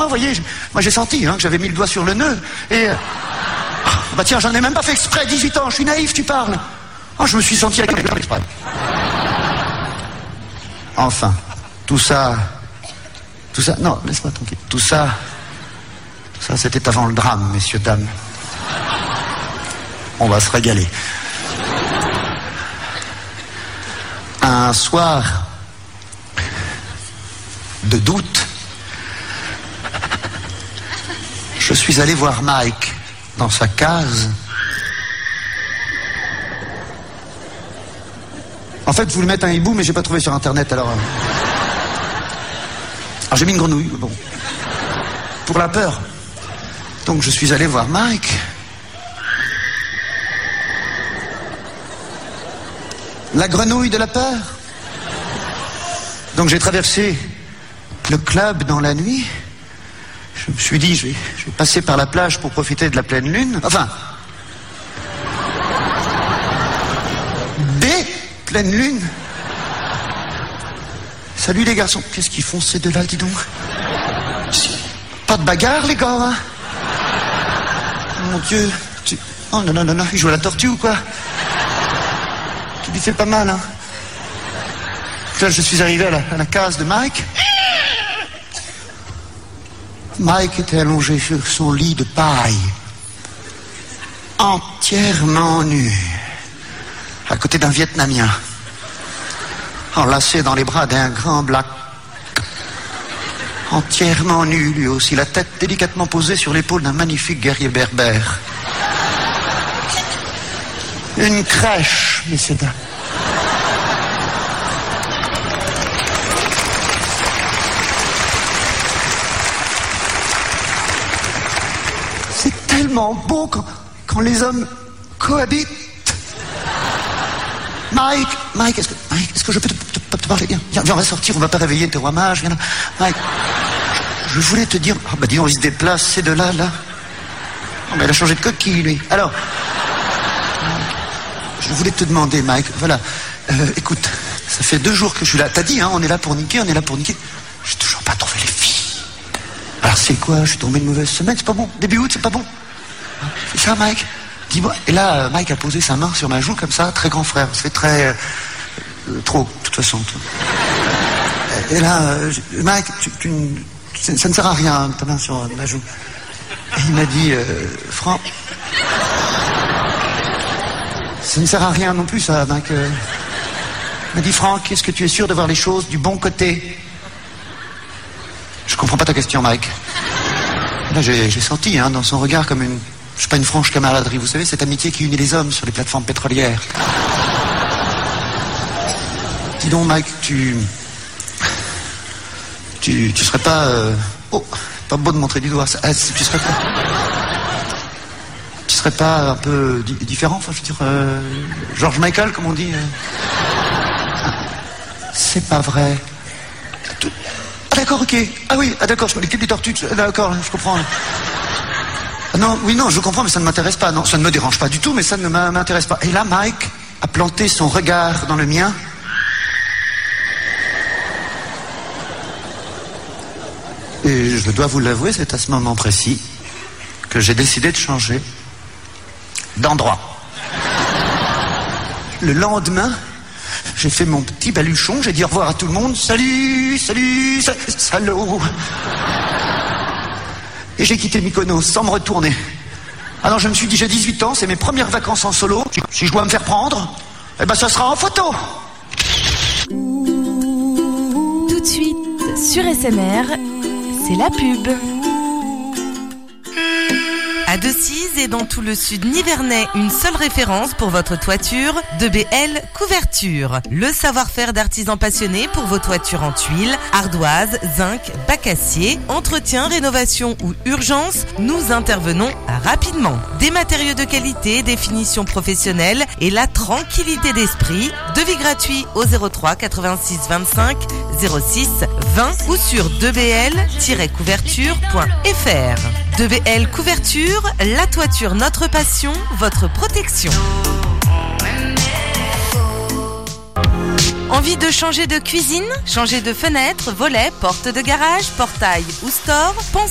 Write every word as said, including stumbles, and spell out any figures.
Vous voyez, moi j'ai senti hein, que j'avais mis le doigt sur le nœud. Et... Euh... Bah tiens, j'en ai même pas fait exprès, dix-huit ans, je suis naïf, tu parles. Oh, je me suis senti avec exprès. Enfin, tout ça... Tout ça... Non, laisse-moi tranquille. Tout ça... Tout ça, c'était avant le drame, messieurs, dames. On va se régaler. Un soir de doute, je suis allé voir Mike dans sa case. En fait, je voulais mettre un hibou, mais j'ai pas trouvé sur internet, alors... Alors j'ai mis une grenouille, bon. Pour la peur. Donc je suis allé voir Mike. La grenouille de la peur. Donc j'ai traversé le club dans la nuit. Je me suis dit, je vais, je vais passer par la plage pour profiter de la pleine lune. Enfin... Des pleines lunes. Salut les garçons. Qu'est-ce qu'ils font ces deux-là, dis donc? Pas de bagarre, les gars, hein? Mon Dieu. Tu... Oh non, non, non, non. Ils jouent à la tortue ou quoi? Tu lui fais pas mal, hein? Là, je suis arrivé à la, à la case de Mike. Mike était allongé sur son lit de paille, entièrement nu, à côté d'un Vietnamien, enlacé dans les bras d'un grand black, entièrement nu lui aussi, la tête délicatement posée sur l'épaule d'un magnifique guerrier berbère. Une crèche, messieurs, dames. C'est tellement beau quand, quand les hommes cohabitent. Mike, Mike, est-ce que, Mike, est-ce que je peux te, te, te parler? Viens, viens, viens, on va sortir, on va pas réveiller tes rois mages. Viens là. Mike, je voulais te dire... Oh, bah dis donc, il se déplace, ces deux-là, là. Oh, mais il a changé de coquille, lui. Alors, je voulais te demander, Mike, voilà, euh, écoute, ça fait deux jours que je suis là. T'as dit, hein, on est là pour niquer, on est là pour niquer. J'ai toujours pas trouvé les filles. Alors c'est quoi? Je suis tombé une mauvaise semaine, c'est pas bon. Début août, c'est pas bon. C'est ça, Mike? Dis-moi. Et là, Mike a posé sa main sur ma joue comme ça, très grand frère. C'est très... Euh, euh, trop, de toute façon. Toi. Et là, euh, Mike, tu, tu, tu, ça ne sert à rien, ta main sur ma joue. Et il m'a dit, euh, Franck... Ça ne sert à rien non plus, ça, Mike. Euh, il m'a dit, Franck, est-ce que tu es sûr de voir les choses du bon côté? Je comprends pas ta question, Mike. Là, j'ai, j'ai senti, hein, dans son regard, comme une... Je sais pas, une franche camaraderie. Vous savez, cette amitié qui unit les hommes sur les plateformes pétrolières. Dis donc, Mike, tu... Tu, tu serais pas... Euh... Oh, pas beau de montrer du doigt. Ça. Ah, tu serais pas... Tu serais pas un peu di- différent, enfin, je veux dire... Euh... George Michael, comme on dit. Euh... C'est pas vrai. Ah d'accord, ok. Ah oui, ah d'accord, je l'équipe des tortues. Ah, d'accord, je comprends. Ah, non, oui, non, je comprends, mais ça ne m'intéresse pas. Non, ça ne me dérange pas du tout, mais ça ne m'intéresse pas. Et là, Mike a planté son regard dans le mien. Et je dois vous l'avouer, c'est à ce moment précis que j'ai décidé de changer d'endroit. Le lendemain, j'ai fait mon petit baluchon, j'ai dit au revoir à tout le monde. Salut, salut, sa- salaud. Et j'ai quitté Mykonos sans me retourner. Alors je me suis dit, j'ai dix-huit ans, c'est mes premières vacances en solo. Si je dois me faire prendre, eh ben ça sera en photo. Tout de suite, sur S M R, c'est la pub. À Decize et dans tout le sud nivernais, une seule référence pour votre toiture, deux B L Couverture. Le savoir-faire d'artisans passionnés pour vos toitures en tuiles, ardoise, zinc, bac acier, entretien, rénovation ou urgence, nous intervenons rapidement. Des matériaux de qualité, des finitions professionnelles et la tranquillité d'esprit. Devis gratuit au zéro trois quatre-vingt-six vingt-cinq zéro six vingt ou sur deux b l tiret couverture point f r. deux B L Couverture, la toiture notre passion, votre protection. Envie de changer de cuisine, changer de fenêtre, volet, porte de garage, portail ou store? Pensez